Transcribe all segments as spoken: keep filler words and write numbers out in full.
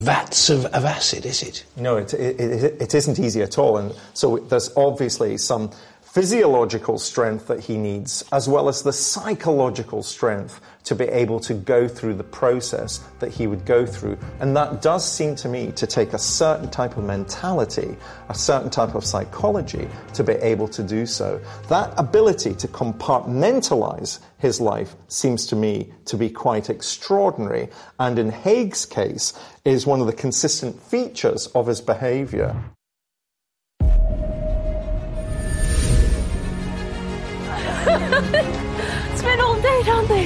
vats of, of acid, is it? No, it, it, it, it isn't easy at all. And so there's obviously some physiological strength that he needs, as well as the psychological strength to be able to go through the process that he would go through. And that does seem to me to take a certain type of mentality, a certain type of psychology to be able to do so. That ability to compartmentalize his life seems to me to be quite extraordinary, and in Haig's case is one of the consistent features of his behavior. It's been all day, don't they?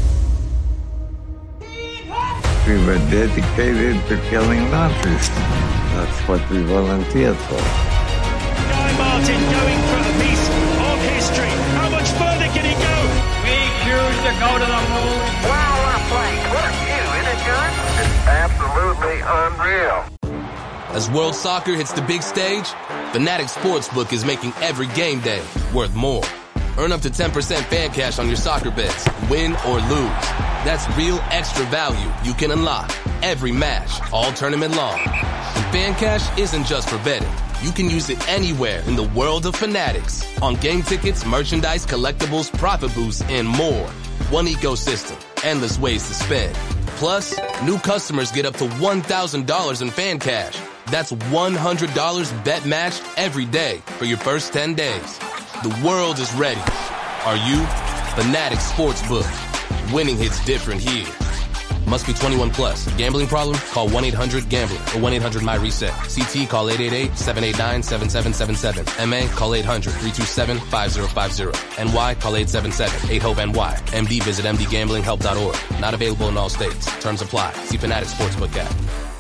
We were dedicated to killing Nazis. That's what we volunteered for. Guy Martin going for a piece of history. How much further can he go? We choose to go to the moon. Wow, what a place. What a view, isn't it, John? It's absolutely unreal. As World Soccer hits the big stage, Fanatics Sportsbook is making every game day worth more. Earn up to ten percent fan cash on your soccer bets, win or lose. That's real extra value you can unlock every match, all tournament long. And fan cash isn't just for betting. You can use it anywhere in the world of Fanatics. On game tickets, merchandise, collectibles, profit boosts, and more. One ecosystem, endless ways to spend. Plus, new customers get up to one thousand dollars in fan cash. That's one hundred dollars bet match every day for your first ten days. The world is ready. Are you? Fanatics Sportsbook. Winning hits different here. Must be twenty-one plus. Gambling problem? Call one eight hundred gambler or one eight hundred my reset. C T call eight eight eight, seven eight nine, seven seven seven seven. M A call eight hundred, three two seven, five zero five zero. N Y call eight seven seven, eight hope N Y. M D visit m d gambling help dot org. Not available in all states. Terms apply. See Fanatics Sportsbook app.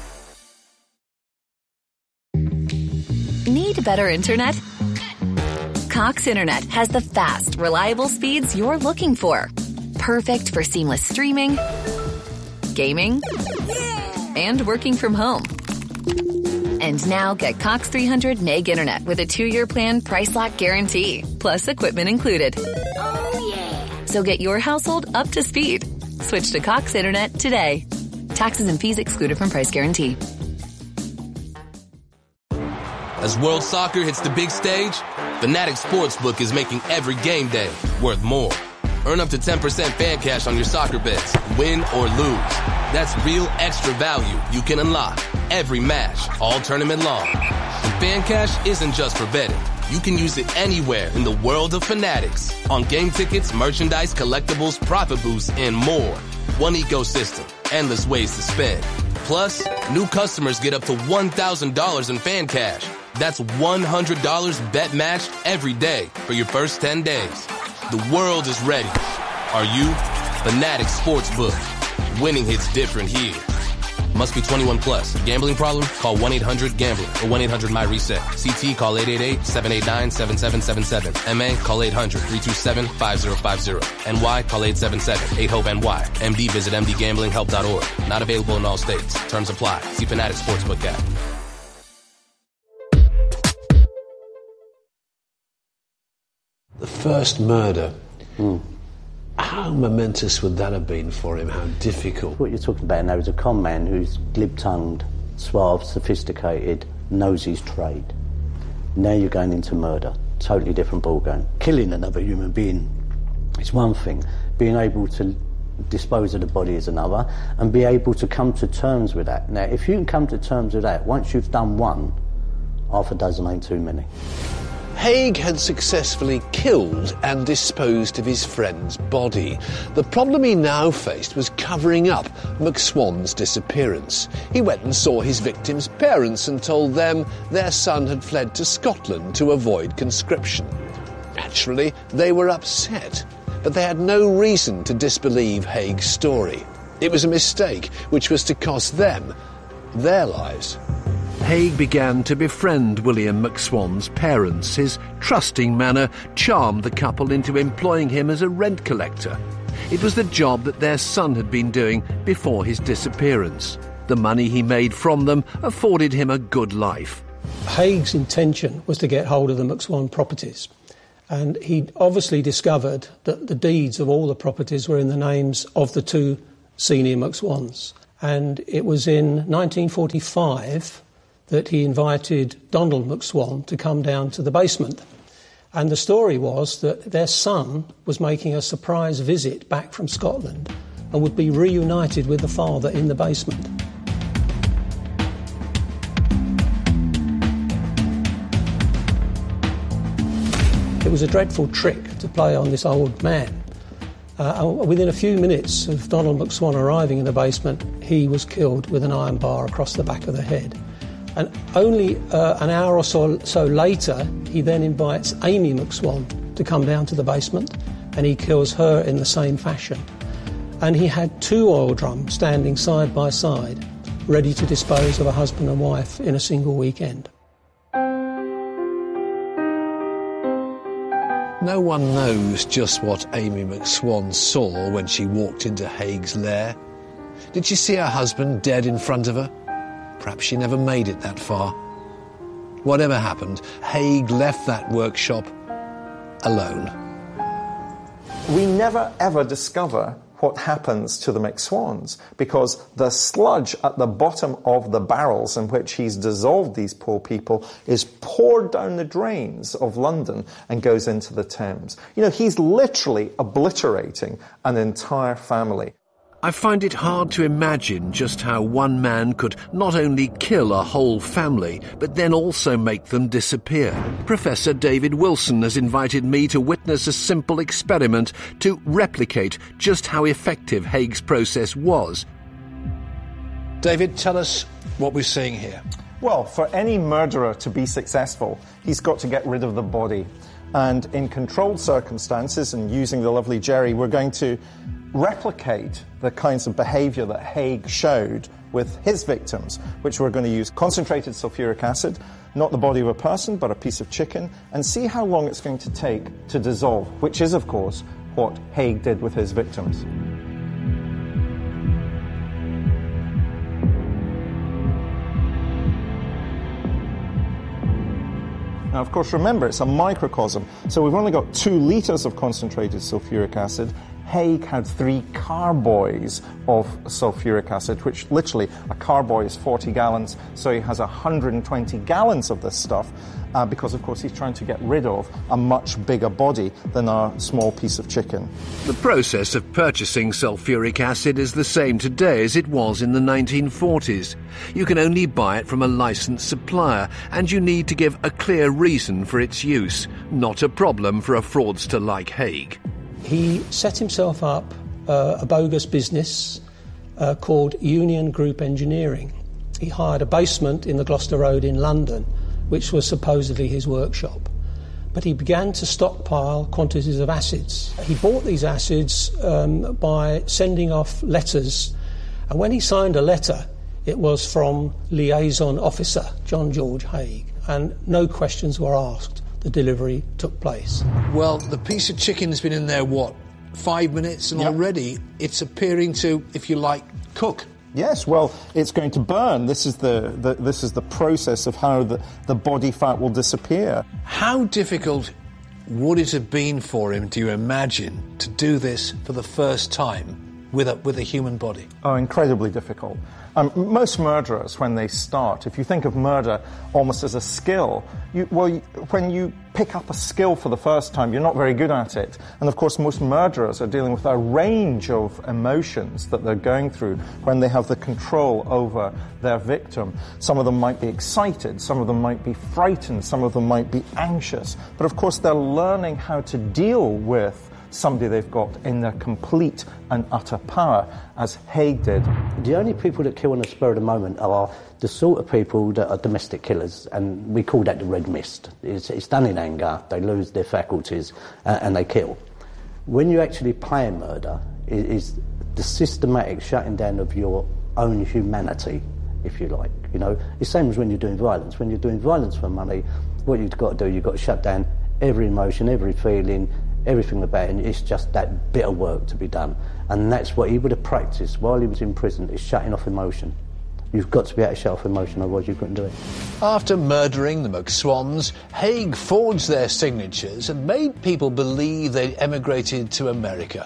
Need better internet? Cox Internet has the fast, reliable speeds you're looking for. Perfect for seamless streaming, gaming, and working from home. And now get Cox three hundred meg internet with a two-year plan price lock guarantee, plus equipment included. Oh, yeah. So get your household up to speed. Switch to Cox Internet today. Taxes and fees excluded from price guarantee. As World Soccer hits the big stage, Fanatics Sportsbook is making every game day worth more. Earn up to ten percent fan cash on your soccer bets, win or lose. That's real extra value you can unlock every match, all tournament long. And fan cash isn't just for betting. You can use it anywhere in the world of Fanatics. On game tickets, merchandise, collectibles, profit boosts, and more. One ecosystem, endless ways to spend. Plus, new customers get up to one thousand dollars in fan cash. That's one hundred dollars bet match every day for your first ten days. The world is ready. Are you? Fanatics Sportsbook. Winning hits different here. Must be twenty-one plus. Gambling problem? Call one eight hundred gambler or one eight hundred my reset. C T call eight eight eight, seven eight nine, seven seven seven seven. M A call eight hundred, three two seven, five zero five zero. N Y call eight seven seven, eight hope N Y. M D visit m d gambling help dot org. Not available in all states. Terms apply. See Fanatics Sportsbook app. The first murder. Mm. How momentous would that have been for him? How difficult? What you're talking about now is a con man who's glib-tongued, suave, sophisticated, knows his trade. Now you're going into murder. Totally different ballgame. Killing another human being is one thing. Being able to dispose of the body is another, and be able to come to terms with that. Now, if you can come to terms with that, once you've done one, half a dozen ain't too many. Haig had successfully killed and disposed of his friend's body. The problem he now faced was covering up McSwan's disappearance. He went and saw his victim's parents and told them their son had fled to Scotland to avoid conscription. Naturally, they were upset, but they had no reason to disbelieve Haig's story. It was a mistake which was to cost them their lives. Haig began to befriend William McSwan's parents. His trusting manner charmed the couple into employing him as a rent collector. It was the job that their son had been doing before his disappearance. The money he made from them afforded him a good life. Haig's intention was to get hold of the McSwan properties, and he obviously discovered that the deeds of all the properties were in the names of the two senior McSwans. And it was in nineteen forty-five that he invited Donald McSwan to come down to the basement. And the story was that their son was making a surprise visit back from Scotland and would be reunited with the father in the basement. It was a dreadful trick to play on this old man. Uh, within a few minutes of Donald McSwan arriving in the basement, he was killed with an iron bar across the back of the head. And only uh, an hour or so, so later, he then invites Amy McSwan to come down to the basement, and he kills her in the same fashion. And he had two oil drums standing side by side, ready to dispose of a husband and wife in a single weekend. No one knows just what Amy McSwan saw when she walked into Haig's lair. Did she see her husband dead in front of her? Perhaps she never made it that far. Whatever happened, Haig left that workshop alone. We never ever discover what happens to the McSwans, because the sludge at the bottom of the barrels in which he's dissolved these poor people is poured down the drains of London and goes into the Thames. You know, he's literally obliterating an entire family. I find it hard to imagine just how one man could not only kill a whole family, but then also make them disappear. Professor David Wilson has invited me to witness a simple experiment to replicate just how effective Haig's process was. David, tell us what we're seeing here. Well, for any murderer to be successful, he's got to get rid of the body. And in controlled circumstances, and using the lovely Jerry, we're going to replicate the kinds of behaviour that Haig showed with his victims, which we're going to use concentrated sulfuric acid, not the body of a person, but a piece of chicken, and see how long it's going to take to dissolve, which is, of course, what Haig did with his victims. Now, of course, remember, it's a microcosm, so we've only got two litres of concentrated sulfuric acid. Haig had three carboys of sulfuric acid, which literally, a carboy is forty gallons, so he has one hundred twenty gallons of this stuff, uh, because, of course, he's trying to get rid of a much bigger body than our small piece of chicken. The process of purchasing sulfuric acid is the same today as it was in the nineteen forties. You can only buy it from a licensed supplier, and you need to give a clear reason for its use, not a problem for a fraudster like Haig. He set himself up uh, a bogus business uh, called Union Group Engineering. He hired a basement in the Gloucester Road in London, which was supposedly his workshop. But he began to stockpile quantities of acids. He bought these acids um, by sending off letters, and when he signed a letter, it was from liaison officer John George Haig, and no questions were asked. The delivery took place. Well, the piece of chicken's been in there, what, five minutes, and yep. already it's appearing to, if you like, cook. Yes, well, it's going to burn. This is the, the this is the process of how the, the body fat will disappear. How difficult would it have been for him, do you imagine, to do this for the first time with a, with a human body? Oh, incredibly difficult. Um, most murderers, when they start, if you think of murder almost as a skill, you, well, you, when you pick up a skill for the first time, you're not very good at it. And of course, most murderers are dealing with a range of emotions that they're going through when they have the control over their victim. Some of them might be excited, some of them might be frightened, some of them might be anxious. But of course, they're learning how to deal with somebody they've got in their complete and utter power, as Haig did. The only people that kill on the spur of the moment are the sort of people that are domestic killers, and we call that the red mist. It's, it's done in anger, they lose their faculties, uh, and they kill. When you actually plan murder, it is the systematic shutting down of your own humanity, if you like. You know, it's the same as when you're doing violence. When you're doing violence for money, what you've got to do, you've got to shut down every emotion, every feeling, everything about it, and it's just that bit of work to be done. And that's what he would have practiced while he was in prison, is shutting off emotion. You've got to be able to shut off emotion, otherwise you couldn't do it. After murdering the McSwans, Haig forged their signatures and made people believe they'd emigrated to America.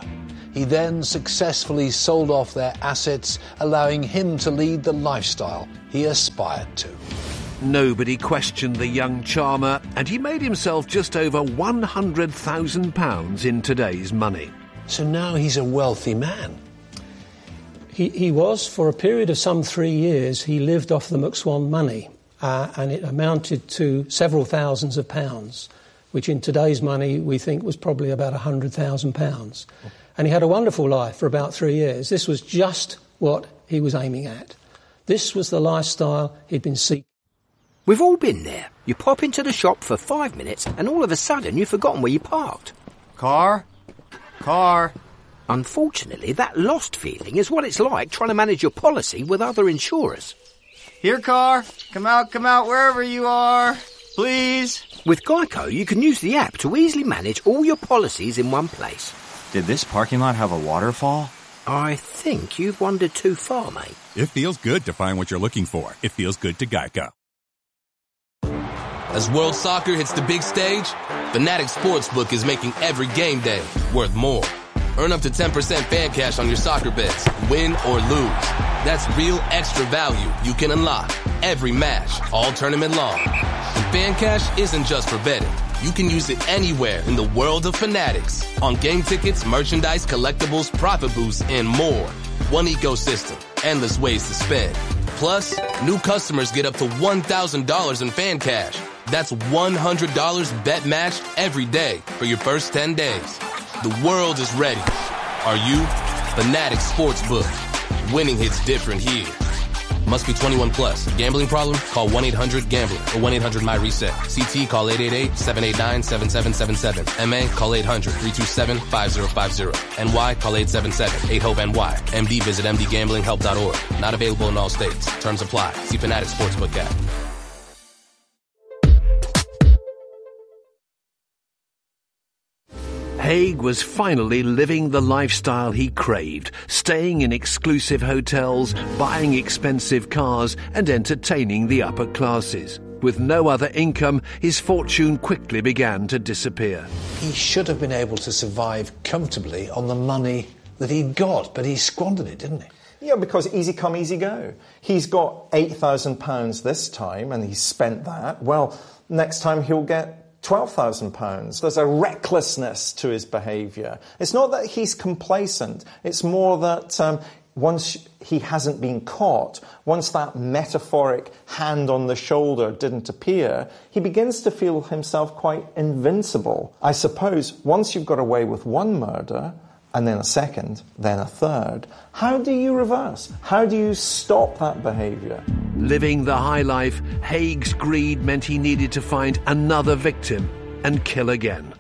He then successfully sold off their assets, allowing him to lead the lifestyle he aspired to. Nobody questioned the young charmer, and he made himself just over one hundred thousand pounds in today's money. So now he's a wealthy man. He, he was, for a period of some three years, he lived off the McSwan money, uh, and it amounted to several thousands of pounds, which in today's money we think was probably about one hundred thousand pounds. And he had a wonderful life for about three years. This was just what he was aiming at. This was the lifestyle he'd been seeking. We've all been there. You pop into the shop for five minutes and all of a sudden you've forgotten where you parked. Car? Car? Unfortunately, that lost feeling is what it's like trying to manage your policy with other insurers. Here, car. Come out, come out, wherever you are. Please. With Geico, you can use the app to easily manage all your policies in one place. Did this parking lot have a waterfall? I think you've wandered too far, mate. It feels good to find what you're looking for. It feels good to Geico. As World Soccer hits the big stage, Fanatics Sportsbook is making every game day worth more. Earn up to ten percent fan cash on your soccer bets, win or lose. That's real extra value you can unlock every match, all tournament long. And fan cash isn't just for betting. You can use it anywhere in the world of Fanatics. On game tickets, merchandise, collectibles, profit boosts, and more. One ecosystem, endless ways to spend. Plus, new customers get up to one thousand dollars in fan cash. That's one hundred dollars bet matched every day for your first ten days. The world is ready. Are you? Fanatics Sportsbook. Winning hits different here. Must be twenty-one plus. Gambling problem? Call one eight hundred gambler or one eight hundred my reset. C T call eight eight eight, seven eight nine, seven seven seven seven. M A call eight hundred, three two seven, five zero five zero. N Y call eight seven seven, eight hope N Y. M D visit m d gambling help dot org. Not available in all states. Terms apply. See Fanatics Sportsbook app. Haig was finally living the lifestyle he craved, staying in exclusive hotels, buying expensive cars, and entertaining the upper classes. With no other income, his fortune quickly began to disappear. He should have been able to survive comfortably on the money that he'd got, but he squandered it, didn't he? Yeah, because easy come, easy go. He's got eight thousand pounds this time, and he's spent that. Well, next time he'll get twelve thousand pounds. There's a recklessness to his behaviour. It's not that he's complacent. It's more that um, once he hasn't been caught, once that metaphoric hand on the shoulder didn't appear, he begins to feel himself quite invincible. I suppose once you've got away with one murder, and then a second, then a third, how do you reverse? How do you stop that behaviour? Living the high life, Haig's greed meant he needed to find another victim and kill again.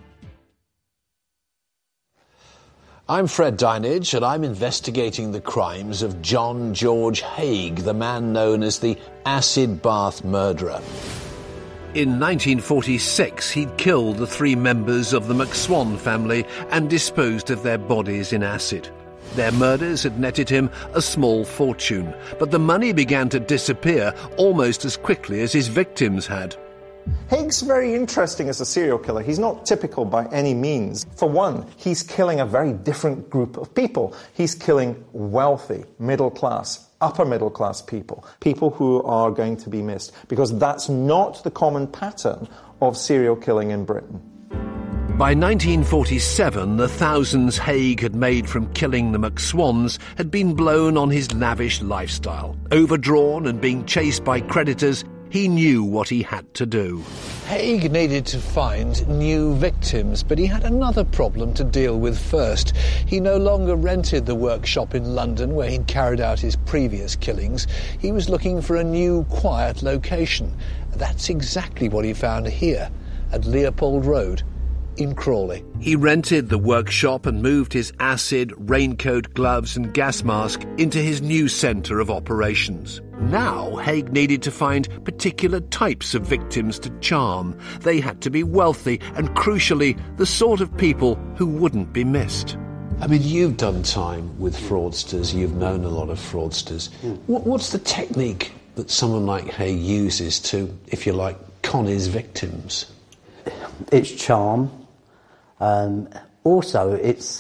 I'm Fred Dinage, and I'm investigating the crimes of John George Haig, the man known as the acid bath murderer. In nineteen forty-six, he'd killed the three members of the McSwan family and disposed of their bodies in acid. Their murders had netted him a small fortune, but the money began to disappear almost as quickly as his victims had. Haig's very interesting as a serial killer. He's not typical by any means. For one, he's killing a very different group of people. He's killing wealthy, middle class, upper middle class people, people who are going to be missed, because that's not the common pattern of serial killing in Britain. By nineteen forty-seven, the thousands Haig had made from killing the McSwans had been blown on his lavish lifestyle. Overdrawn and being chased by creditors, he knew what he had to do. Haig needed to find new victims, but he had another problem to deal with first. He no longer rented the workshop in London where he'd carried out his previous killings. He was looking for a new, quiet location. That's exactly what he found here, at Leopold Road, in Crawley. He rented the workshop and moved his acid, raincoat, gloves and gas mask into his new centre of operations. Now Haig needed to find particular types of victims to charm. They had to be wealthy and, crucially, the sort of people who wouldn't be missed. I mean, you've done time with fraudsters, you've known a lot of fraudsters. Mm. What, what's the technique that someone like Haig uses to, if you like, con his victims? It's charm. Um, also, it's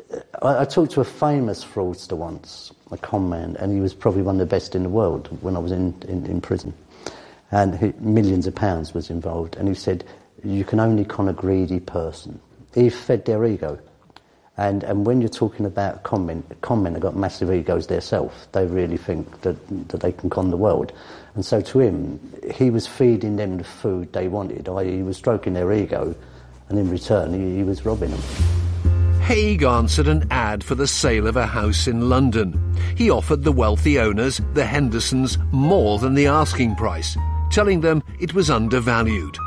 I, I talked to a famous fraudster once, a con man, and he was probably one of the best in the world when I was in, in, in prison. And he, millions of pounds was involved. And he said, you can only con a greedy person. He fed their ego. And and when you're talking about con men, con men have got massive egos themselves. They really think that, that they can con the world. And so to him, he was feeding them the food they wanted, that is he was stroking their ego, and in return he, he was robbing them. Haigh answered an ad for the sale of a house in London. He offered the wealthy owners, the Hendersons, more than the asking price, telling them it was undervalued.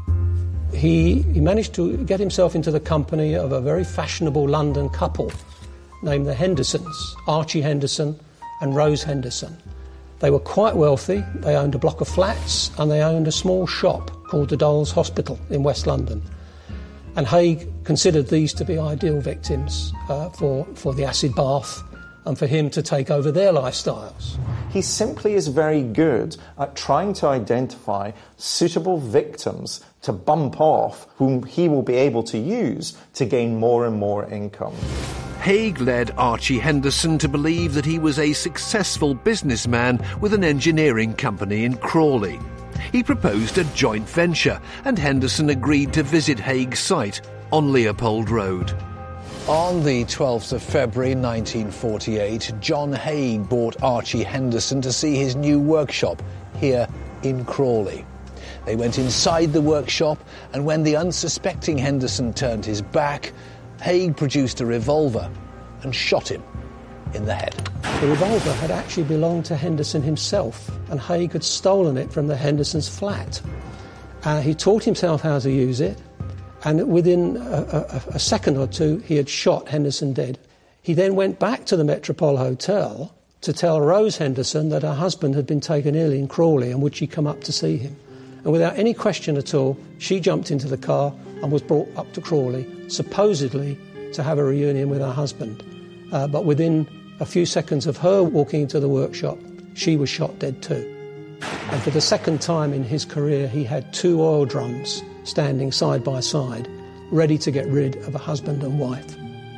He, he managed to get himself into the company of a very fashionable London couple named the Hendersons, Archie Henderson and Rose Henderson. They were quite wealthy. They owned a block of flats and they owned a small shop called the Dolls Hospital in West London. And Haigh considered these to be ideal victims uh, for, for the acid bath and for him to take over their lifestyles. He simply is very good at trying to identify suitable victims to bump off whom he will be able to use to gain more and more income. Haigh led Archie Henderson to believe that he was a successful businessman with an engineering company in Crawley. He proposed a joint venture, and Henderson agreed to visit Haigh's site on Leopold Road. On the twelfth of February nineteen forty-eight, John Haigh brought Archie Henderson to see his new workshop here in Crawley. They went inside the workshop, and when the unsuspecting Henderson turned his back, Haigh produced a revolver and shot him in the head. The revolver had actually belonged to Henderson himself, and Haigh had stolen it from the Hendersons' flat. Uh, he taught himself how to use it, and within a, a, a second or two, he had shot Henderson dead. He then went back to the Metropole Hotel to tell Rose Henderson that her husband had been taken ill in Crawley and would she come up to see him. And without any question at all, she jumped into the car and was brought up to Crawley, supposedly to have a reunion with her husband. Uh, but within a few seconds of her walking into the workshop, she was shot dead too. And for the second time in his career, he had two oil drums standing side by side, ready to get rid of a husband and wife.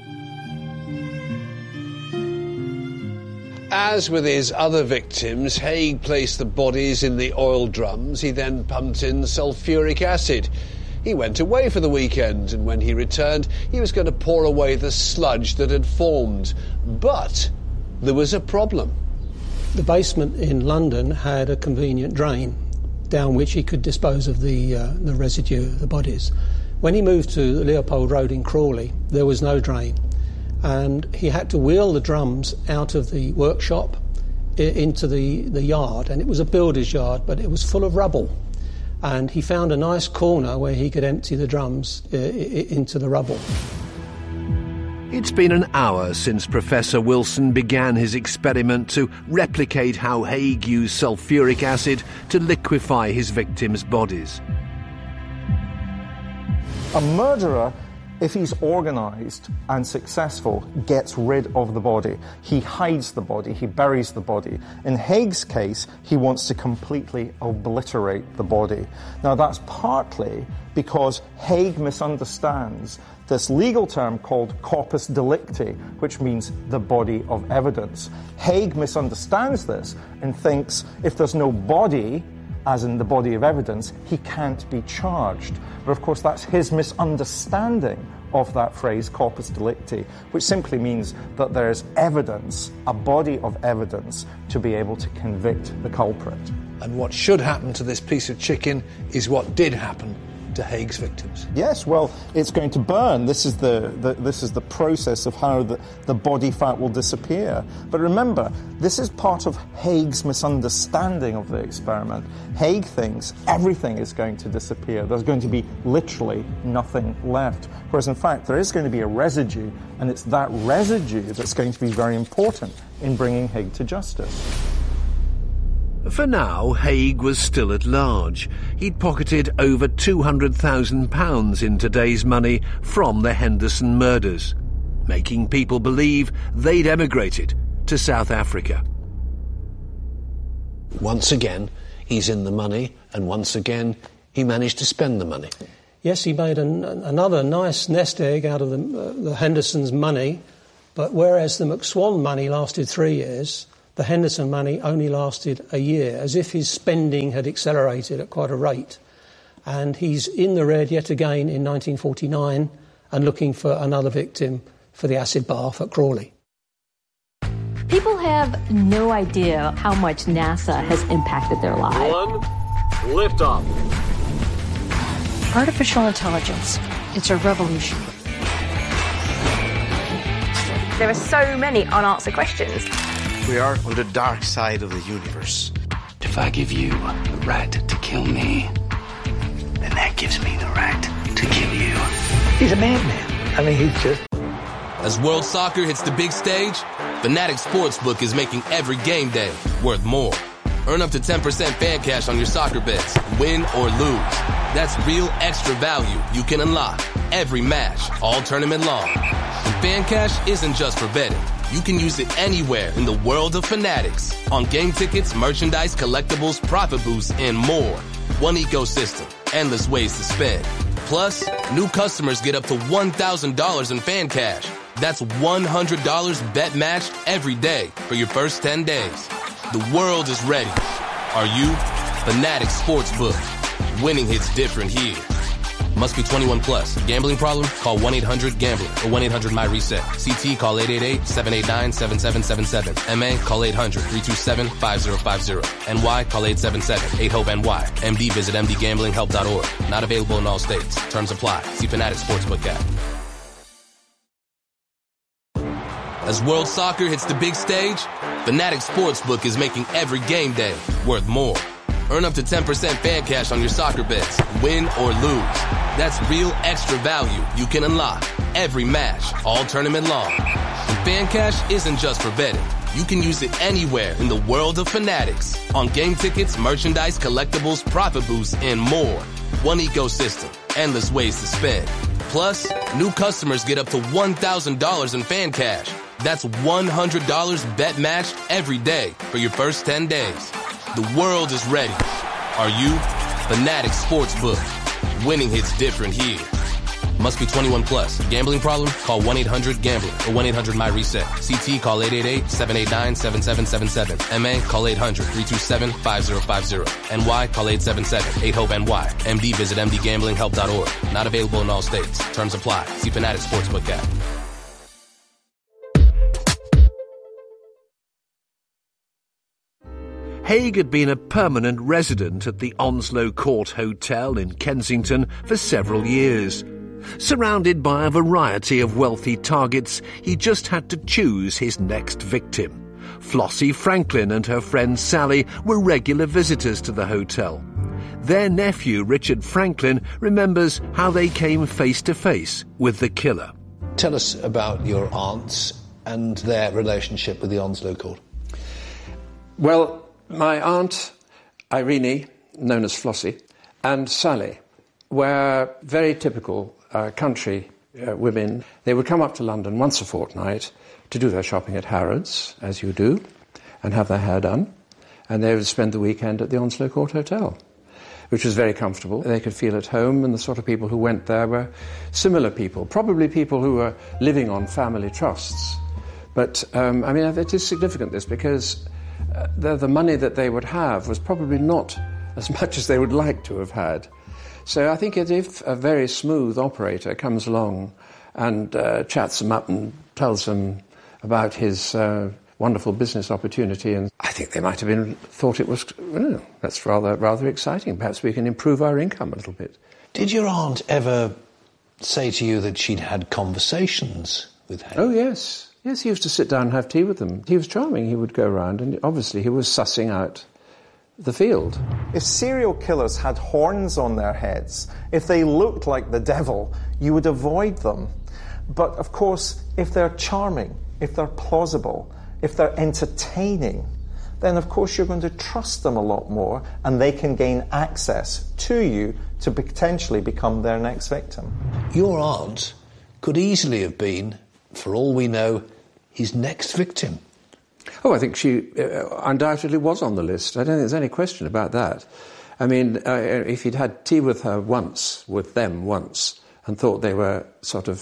As with his other victims, Haigh placed the bodies in the oil drums. He then pumped in sulphuric acid. He went away for the weekend, and when he returned, he was going to pour away the sludge that had formed. But there was a problem. The basement in London had a convenient drain down which he could dispose of the, uh, the residue of the bodies. When he moved to Leopold Road in Crawley, there was no drain, and he had to wheel the drums out of the workshop I- into the, the yard, and it was a builder's yard, but it was full of rubble. And he found a nice corner where he could empty the drums uh, I- into the rubble. It's been an hour since Professor Wilson began his experiment to replicate how Haigh used sulphuric acid to liquefy his victims' bodies. A murderer, if he's organised and successful, gets rid of the body. He hides the body, he buries the body. In Haigh's case, he wants to completely obliterate the body. Now that's partly because Haigh misunderstands this legal term called corpus delicti, which means the body of evidence. Haigh misunderstands this and thinks if there's no body, as in the body of evidence, he can't be charged. But of course that's his misunderstanding of that phrase, corpus delicti, which simply means that there's evidence, a body of evidence, to be able to convict the culprit. And what should happen to this piece of chicken is what did happen to Haigh's victims. Yes, well, it's going to burn. This is the, the this is the process of how the, the body fat will disappear. But remember, this is part of Haigh's misunderstanding of the experiment. Haigh thinks everything is going to disappear. There's going to be literally nothing left. Whereas in fact, there is going to be a residue, and it's that residue that's going to be very important in bringing Haigh to justice. For now, Haigh was still at large. He'd pocketed over two hundred thousand pounds in today's money from the Henderson murders, making people believe they'd emigrated to South Africa. Once again, he's in the money, and once again, he managed to spend the money. Yes, he made an, another nice nest egg out of the, uh, the Hendersons' money But whereas the McSwan money lasted three years, the Henderson money only lasted a year, as if his spending had accelerated at quite a rate. And he's in the red yet again in nineteen forty-nine and looking for another victim for the acid bath at Crawley. People have no idea how much NASA has impacted their lives. One, liftoff. Artificial intelligence, it's a revolution. There are so many unanswered questions. We are on the dark side of the universe. If I give you the right to kill me, then that gives me the right to kill you. He's a madman. I mean, he's just... As World Soccer hits the big stage, Fanatic Sportsbook is making every game day worth more. Earn up to ten percent fan cash on your soccer bets, win or lose. That's real extra value you can unlock every match, all tournament long. And fan cash isn't just for betting. You can use it anywhere in the world of Fanatics. On game tickets, merchandise, collectibles, profit boosts, and more. One ecosystem, endless ways to spend. Plus, new customers get up to one thousand dollars in fan cash. That's one hundred dollars bet match every day for your first ten days. The world is ready. Are you? Fanatic Sportsbook. Winning hits different here. Must be twenty-one plus. Gambling problem? Call one eight hundred gambler or one eight hundred my reset. C T call eight eight eight, seven eight nine, seven seven seven seven. M A call eight hundred, three two seven, five zero five zero. N Y call eight seven seven, eight hope N Y. M D visit m d gambling help dot org. Not available in all states. Terms apply. See Fanatic Sportsbook app. As World Soccer hits the big stage, Fanatic Sportsbook is making every game day worth more. Earn up to ten percent fan cash on your soccer bets, win or lose. That's real extra value you can unlock every match, all tournament long. And fan cash isn't just for betting. You can use it anywhere in the world of Fanatics. On game tickets, merchandise, collectibles, profit boosts, and more. One ecosystem, endless ways to spend. Plus, new customers get up to one thousand dollars in fan cash. That's one hundred dollars bet match every day for your first ten days. The world is ready. Are you? Fanatic Sportsbook. Winning hits different here. Must be twenty-one plus. Gambling problem? Call one eight hundred gambler or one eight hundred my reset. C T call eight eight eight, seven eight nine, seven seven seven seven. M A call eight hundred, three two seven, five zero five zero. N Y call eight seven seven, eight hope N Y. M D visit m d gambling help dot org. Not available in all states. Terms apply. See Fanatic Sportsbook app. Haig had been a permanent resident at the Onslow Court Hotel in Kensington for several years. Surrounded by a variety of wealthy targets, he just had to choose his next victim. Flossie Franklin and her friend Sally were regular visitors to the hotel. Their nephew, Richard Franklin, remembers how they came face to face with the killer. Tell us about your aunts and their relationship with the Onslow Court. Well, my aunt, Irene, known as Flossie, and Sally were very typical uh, country uh, women. They would come up to London once a fortnight to do their shopping at Harrods, as you do, and have their hair done. And they would spend the weekend at the Onslow Court Hotel, which was very comfortable. They could feel at home, and the sort of people who went there were similar people, probably people who were living on family trusts. But, um, I mean, it is significant, this, because uh, the, the money that they would have was probably not as much as they would like to have had. So I think if a very smooth operator comes along and uh, chats them up and tells them about his uh, wonderful business opportunity, and I think they might have been thought it was, oh, that's rather rather exciting. Perhaps we can improve our income a little bit. Did your aunt ever say to you that she'd had conversations with Haig? Oh, yes. Yes, he used to sit down and have tea with them. He was charming. He would go around, and obviously he was sussing out the field. If serial killers had horns on their heads, if they looked like the devil, you would avoid them. But, of course, if they're charming, if they're plausible, if they're entertaining, then, of course, you're going to trust them a lot more, and they can gain access to you to potentially become their next victim. Your aunt could easily have been, for all we know, his next victim. Oh, I think she uh, undoubtedly was on the list. I don't think there's any question about that. I mean, uh, if he'd had tea with her once, with them once, and thought they were sort of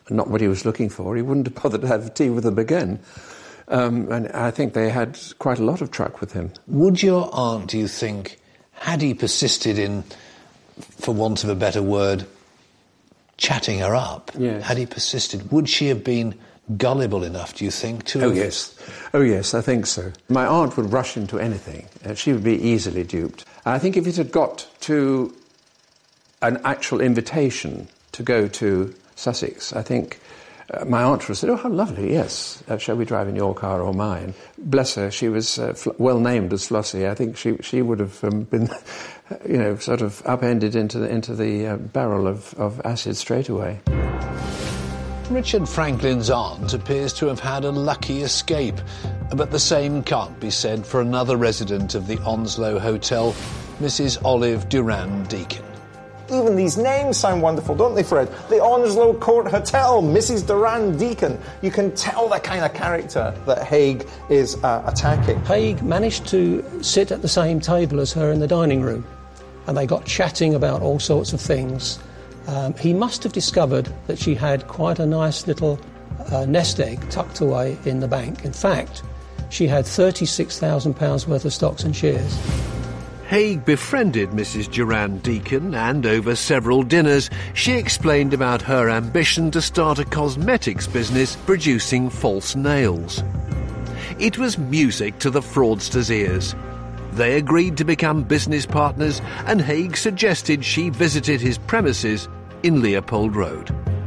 not what he was looking for, he wouldn't have bothered to have tea with them again. Um, and I think they had quite a lot of truck with him. Would your aunt, do you think, had he persisted in, for want of a better word, chatting her up, yes. had he persisted, would she have been gullible enough, do you think, to Oh, have... yes. Oh, yes, I think so. My aunt would rush into anything. Uh, she would be easily duped. I think if it had got to an actual invitation to go to Sussex, I think uh, my aunt would have said, oh, how lovely, yes, uh, shall we drive in your car or mine? Bless her, she was uh, fl- well named as Flossie. I think she she would have um, been, you know, sort of upended into the, into the uh, barrel of, of acid straight away. Richard Franklin's aunt appears to have had a lucky escape, but the same can't be said for another resident of the Onslow Hotel, Missus Olive Durand Deacon. Even these names sound wonderful, don't they, Fred? The Onslow Court Hotel, Missus Durand Deacon. You can tell the kind of character that Haig is uh, attacking. Haig managed to sit at the same table as her in the dining room, and they got chatting about all sorts of things. Um, he must have discovered that she had quite a nice little uh, nest egg tucked away in the bank. In fact, she had thirty-six thousand pounds worth of stocks and shares. Haig befriended Missus Durand Deacon, and over several dinners she explained about her ambition to start a cosmetics business producing false nails. It was music to the fraudster's ears. They agreed to become business partners, and Haig suggested she visited his premises in Leopold Road.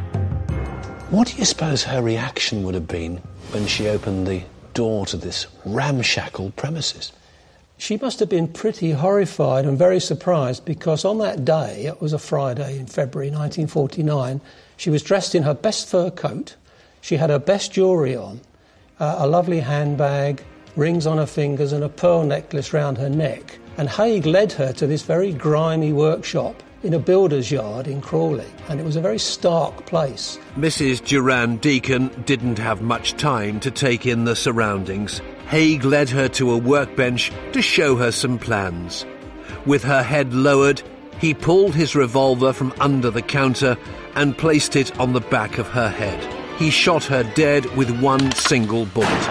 What do you suppose her reaction would have been when she opened the door to this ramshackle premises? She must have been pretty horrified and very surprised, because on that day, it was a Friday in February nineteen forty-nine, she was dressed in her best fur coat, she had her best jewellery on, uh, a lovely handbag, rings on her fingers and a pearl necklace round her neck. And Haig led her to this very grimy workshop in a builder's yard in Crawley, and it was a very stark place. Missus Durand Deacon didn't have much time to take in the surroundings. Haig led her to a workbench to show her some plans. With her head lowered, he pulled his revolver from under the counter and placed it on the back of her head. He shot her dead with one single bullet.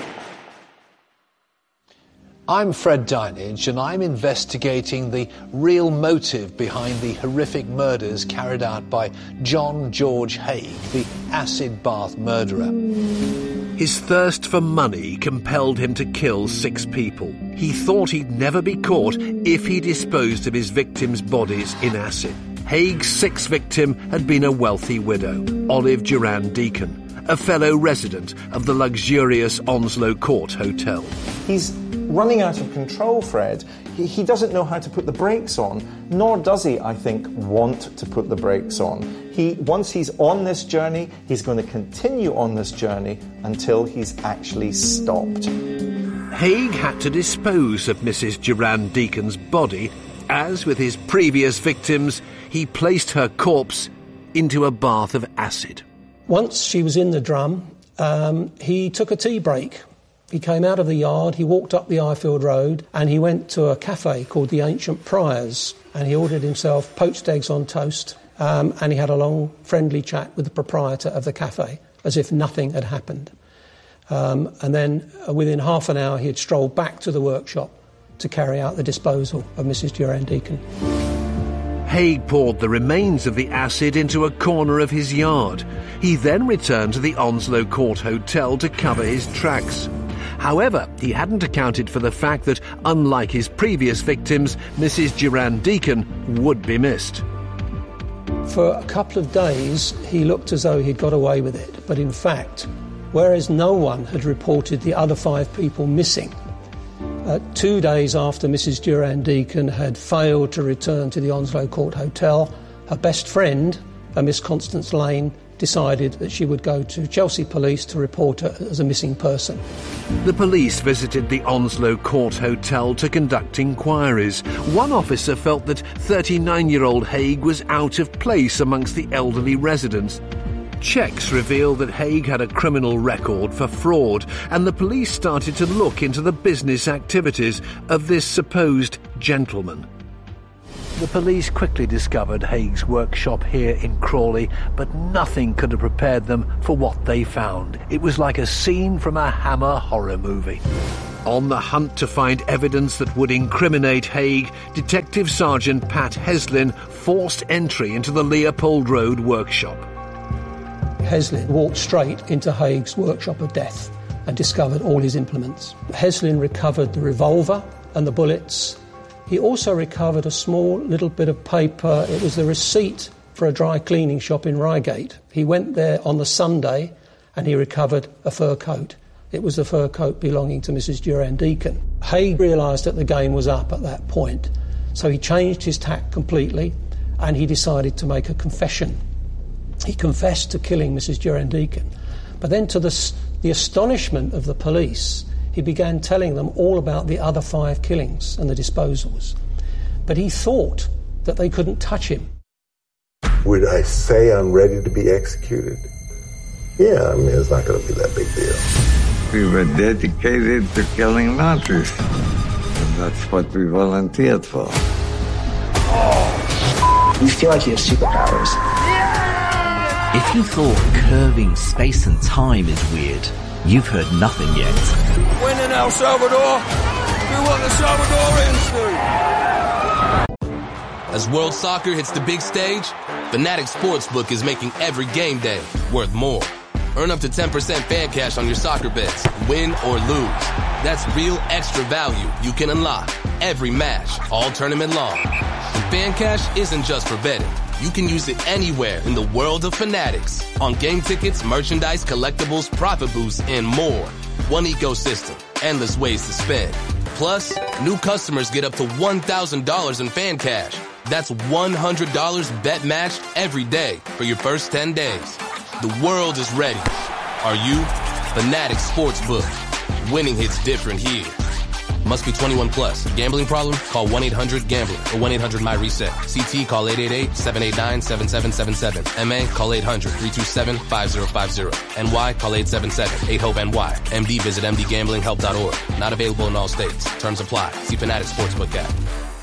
I'm Fred Dinage, and I'm investigating the real motive behind the horrific murders carried out by John George Haig, the acid bath murderer. His thirst for money compelled him to kill six people. He thought he'd never be caught if he disposed of his victims' bodies in acid. Haig's sixth victim had been a wealthy widow, Olive Durand Deacon, a fellow resident of the luxurious Onslow Court Hotel. He's running out of control, Fred. He, he doesn't know how to put the brakes on, nor does he, I think, want to put the brakes on. He, once he's on this journey, he's going to continue on this journey until he's actually stopped. Haig had to dispose of Missus Durand Deacon's body, as with his previous victims, he placed her corpse into a bath of acid. Once she was in the drum, um, he took a tea break. He came out of the yard, he walked up the Ifield Road, and he went to a cafe called the Ancient Priors, and he ordered himself poached eggs on toast, um, and he had a long, friendly chat with the proprietor of the cafe, as if nothing had happened. Um, and then, uh, within half an hour, he had strolled back to the workshop to carry out the disposal of Missus Durand Deacon. Haig poured the remains of the acid into a corner of his yard. He then returned to the Onslow Court Hotel to cover his tracks. However, he hadn't accounted for the fact that, unlike his previous victims, Missus Durand Deacon would be missed. For a couple of days, he looked as though he'd got away with it. But in fact, whereas no one had reported the other five people missing, uh, two days after Missus Durand Deacon had failed to return to the Onslow Court Hotel, her best friend, a Miss Constance Lane, decided that she would go to Chelsea Police to report her as a missing person. The police visited the Onslow Court Hotel to conduct inquiries. One officer felt that thirty-nine-year-old Haig was out of place amongst the elderly residents. Checks revealed that Haig had a criminal record for fraud, and the police started to look into the business activities of this supposed gentleman. The police quickly discovered Haig's workshop here in Crawley, but nothing could have prepared them for what they found. It was like a scene from a Hammer horror movie. On the hunt to find evidence that would incriminate Haig, Detective Sergeant Pat Heslin forced entry into the Leopold Road workshop. Heslin walked straight into Haig's workshop of death and discovered all his implements. Heslin recovered the revolver and the bullets. He also recovered a small little bit of paper. It was the receipt for a dry cleaning shop in Reigate. He went there on the Sunday and he recovered a fur coat. It was the fur coat belonging to Missus Durand Deacon. Haig realised that the game was up at that point, so he changed his tack completely and he decided to make a confession. He confessed to killing Missus Durand Deacon, but then to the, the astonishment of the police, he began telling them all about the other five killings and the disposals. But he thought that they couldn't touch him. Would I say I'm ready to be executed? Yeah, I mean, it's not going to be that big deal. We were dedicated to killing Nazis. And that's what we volunteered for. Oh, you feel like you have superpowers. Yeah! If you thought curving space and time is weird, you've heard nothing yet. When in El Salvador, do what the Salvadorians do. As World Soccer hits the big stage, Fanatic Sportsbook is making every game day worth more. Earn up to ten percent fan cash on your soccer bets, win or lose. That's real extra value you can unlock every match, all tournament long. And fan cash isn't just for betting. You can use it anywhere in the world of Fanatics. On game tickets, merchandise, collectibles, profit boosts, and more. One ecosystem, endless ways to spend. Plus, new customers get up to one thousand dollars in fan cash. That's one hundred dollars bet match every day for your first ten days. The world is ready. Are you? Fanatic Sportsbook. Winning hits different here. Must be twenty-one plus. Gambling problem? Call one eight hundred gambler or one eight hundred my reset. C T call eight eight eight, seven eight nine, seven seven seven seven. M A call eight hundred, three two seven, five zero five zero. N Y call eight seven seven, eight hope N Y. M D visit m d gambling help dot org. Not available in all states. Terms apply. See Fanatic Sportsbook app.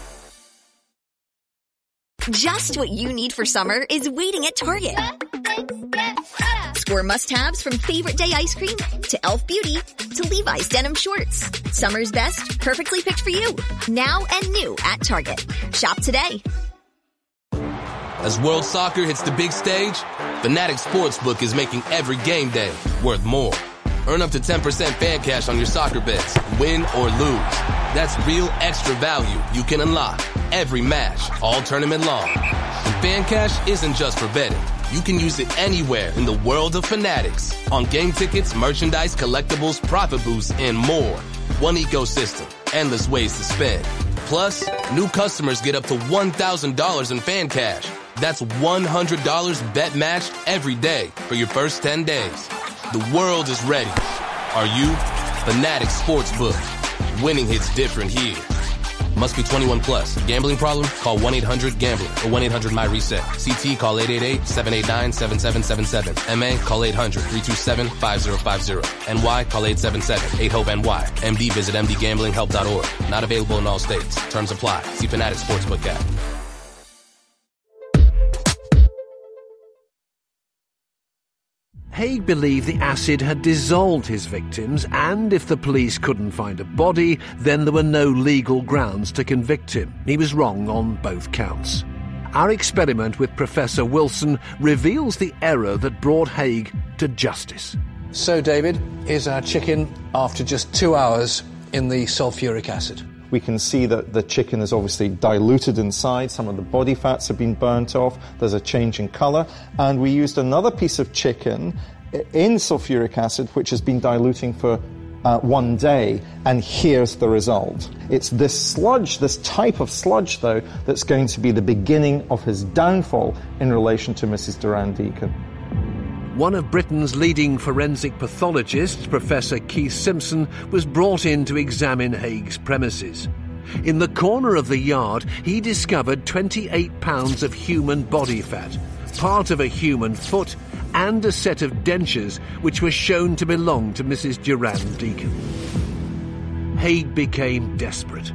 Just what you need for summer is waiting at Target. Score must-haves from Favorite Day ice cream to e l f Beauty to Levi's denim shorts. Summer's best, perfectly picked for you. Now and new at Target. Shop today. As World Soccer hits the big stage, Fanatic Sportsbook is making every game day worth more. Earn up to ten percent fan cash on your soccer bets, win or lose. That's real extra value you can unlock every match, all tournament long. And fan cash isn't just for betting. You can use it anywhere in the world of Fanatics. On game tickets, merchandise, collectibles, profit boosts, and more. One ecosystem, endless ways to spend. Plus, new customers get up to one thousand dollars in fan cash. That's one hundred dollars bet match every day for your first ten days. The world is ready. Are you? Fanatic Sportsbook. Winning hits different here. Must be twenty-one plus. Gambling problem? Call one eight hundred gambler or one eight hundred my reset. C T call eight eight eight, seven eight nine, seven seven seven seven. M A call eight hundred, three two seven, five zero five zero. N Y call eight seven seven, eight hope N Y. M D visit m d gambling help dot org. Not available in all states. Terms apply. See Fanatic Sportsbook app. Haig believed the acid had dissolved his victims, and if the police couldn't find a body, then there were no legal grounds to convict him. He was wrong on both counts. Our experiment with Professor Wilson reveals the error that brought Haig to justice. So, David, here's our chicken after just two hours in the sulfuric acid. We can see that the chicken is obviously diluted inside. Some of the body fats have been burnt off. There's a change in colour. And we used another piece of chicken in sulfuric acid, which has been diluting for uh, one day. And here's the result. It's this sludge, this type of sludge, though, that's going to be the beginning of his downfall in relation to Missus Durand Deacon. One of Britain's leading forensic pathologists, Professor Keith Simpson, was brought in to examine Haig's premises. In the corner of the yard, he discovered twenty-eight pounds of human body fat, part of a human foot, and a set of dentures which were shown to belong to Missus Durand Deacon. Haig became desperate.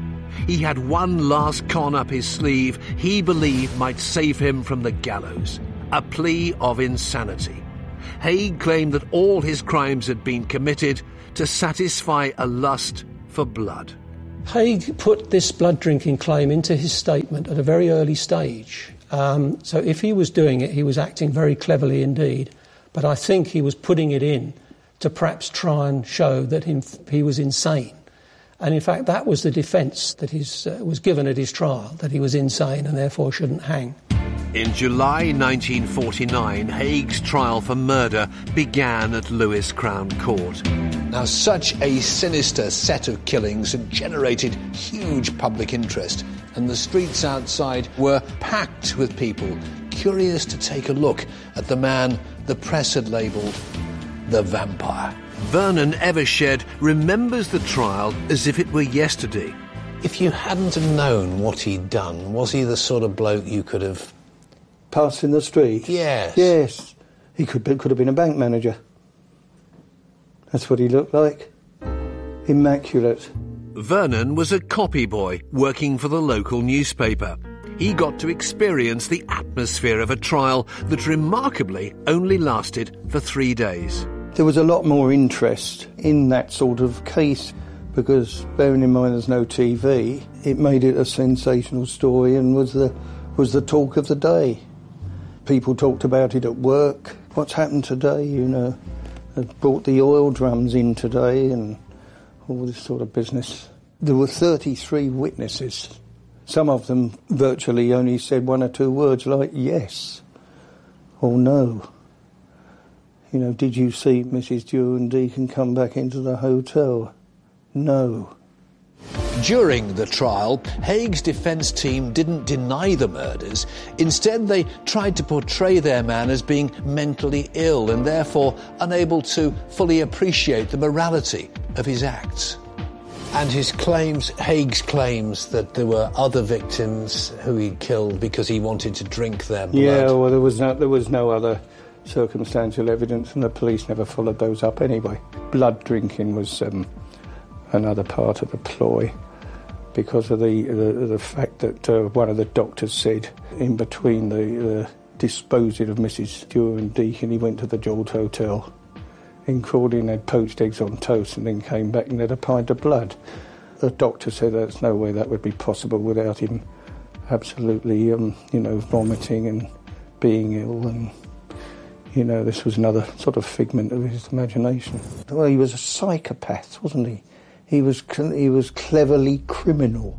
he had one last con up his sleeve he believed might save him from the gallows, a plea of insanity. Haig claimed that all his crimes had been committed to satisfy a lust for blood. Haig put this blood drinking claim into his statement at a very early stage. Um, so if he was doing it, he was acting very cleverly indeed. But I think he was putting it in to perhaps try and show that him, he was insane. And in fact, that was the defence that he's, uh, was given at his trial, that he was insane and therefore shouldn't hang. In July nineteen forty-nine, Haig's trial for murder began at Lewes Crown Court. Now, such a sinister set of killings had generated huge public interest, and the streets outside were packed with people curious to take a look at the man the press had labelled the vampire. Vernon Evershed remembers the trial as if it were yesterday. If you hadn't have known what he'd done, was he the sort of bloke you could have... Passed in the street? Yes. Yes. He could, be, could have been a bank manager. That's what he looked like. Immaculate. Vernon was a copy boy working for the local newspaper. He got to experience the atmosphere of a trial that remarkably only lasted for three days. There was a lot more interest in that sort of case because, bearing in mind there's no T V, it made it a sensational story and was the, was the talk of the day. People talked about it at work. What's happened today, you know? They've brought the oil drums in today and all this sort of business. There were thirty-three witnesses. Some of them virtually only said one or two words like yes or no. You know, did you see Missus Dewar-Deacon come back into the hotel? No. During the trial, Haig's defence team didn't deny the murders. Instead, they tried to portray their man as being mentally ill and therefore unable to fully appreciate the morality of his acts. And his claims, Haig's claims that there were other victims who he'd killed because he wanted to drink their blood. Yeah, well, there was no, there was no other circumstantial evidence, and the police never followed those up anyway. Blood drinking was um, another part of the ploy, because of the the, the fact that uh, one of the doctors said in between the uh, disposing of Missus Dewar-Deacon, he went to the George Hotel in Crawley and had poached eggs on toast and then came back and had a pint of blood. The doctor said there's no way that would be possible without him absolutely, um, you know, vomiting and being ill, and, you know, this was another sort of figment of his imagination. Well, he was a psychopath, wasn't he? He was, he was cleverly criminal.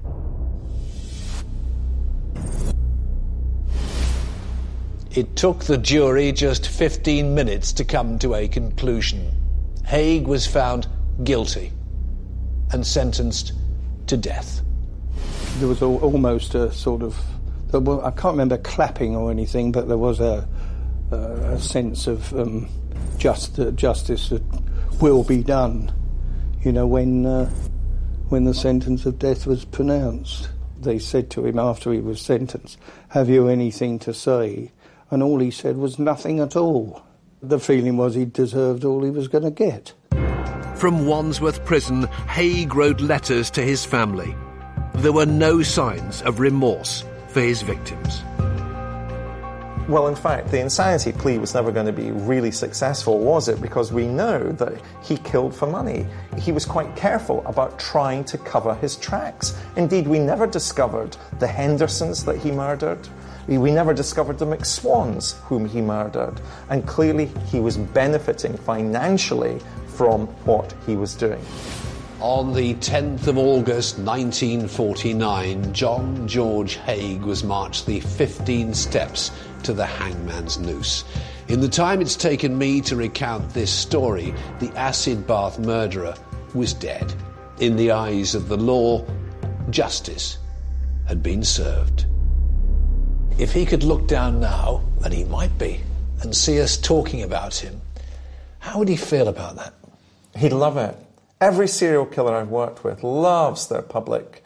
It took the jury just fifteen minutes to come to a conclusion. Haig was found guilty and sentenced to death. There was al- almost a sort of... I can't remember clapping or anything, but there was a, a, a sense of um, just, uh, justice that will be done, you know, when, uh, when the sentence of death was pronounced. They said to him after he was sentenced, "Have you anything to say?" And all he said was nothing at all. The feeling was he deserved all he was going to get. From Wandsworth Prison, Haig wrote letters to his family. There were no signs of remorse for his victims. Well, in fact, the insanity plea was never going to be really successful, was it? Because we know that he killed for money. He was quite careful about trying to cover his tracks. Indeed, we never discovered the Hendersons that he murdered. We never discovered the McSwans whom he murdered. And clearly, he was benefiting financially from what he was doing. On the tenth of August nineteen forty-nine, John George Haig was marched the fifteen steps to the hangman's noose. In the time it's taken me to recount this story, the acid bath murderer was dead. In the eyes of the law, justice had been served. If he could look down now, and he might be, and see us talking about him, how would he feel about that? He'd love it. Every serial killer I've worked with loves their public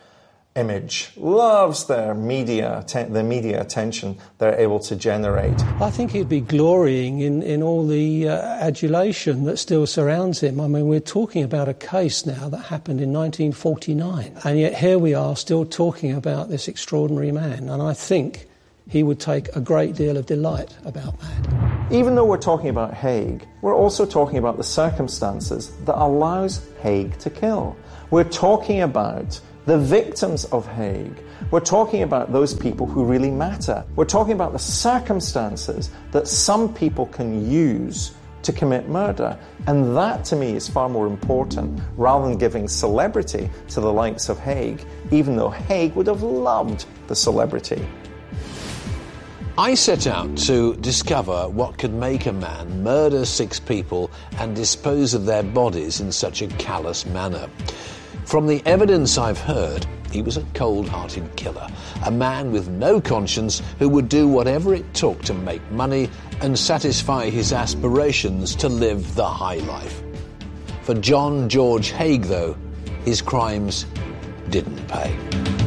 image, loves their media, the media attention they're able to generate. I think he'd be glorying in, in all the uh, adulation that still surrounds him. I mean, we're talking about a case now that happened in nineteen forty-nine, and yet here we are still talking about this extraordinary man, and I think he would take a great deal of delight about that. Even though we're talking about Haig, we're also talking about the circumstances that allows Haig to kill. We're talking about the victims of Haig. We're talking about those people who really matter. We're talking about the circumstances that some people can use to commit murder. And that, to me, is far more important, rather than giving celebrity to the likes of Haig, even though Haig would have loved the celebrity. I set out to discover what could make a man murder six people and dispose of their bodies in such a callous manner. From the evidence I've heard, he was a cold-hearted killer, a man with no conscience who would do whatever it took to make money and satisfy his aspirations to live the high life. For John George Haig, though, his crimes didn't pay.